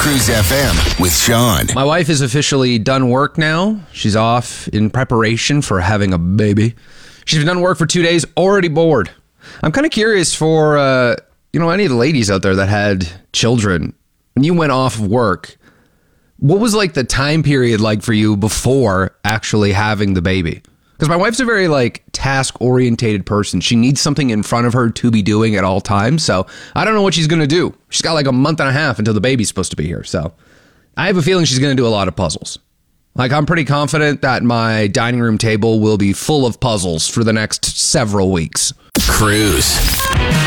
Cruise FM with Sean. My wife is officially done work now. She's off in preparation for having a baby. She's been done work for 2 days, already bored. I'm kind of curious for, any of the ladies out there that had children. When you went off of work, what was like the time period like for you before actually having the baby? Because my wife's a very task-orientated person. She needs something in front of her to be doing at all times. So I don't know what she's going to do. She's got a month and a half until the baby's supposed to be here. So I have a feeling she's going to do a lot of puzzles. I'm pretty confident that my dining room table will be full of puzzles for the next several weeks. Cruise.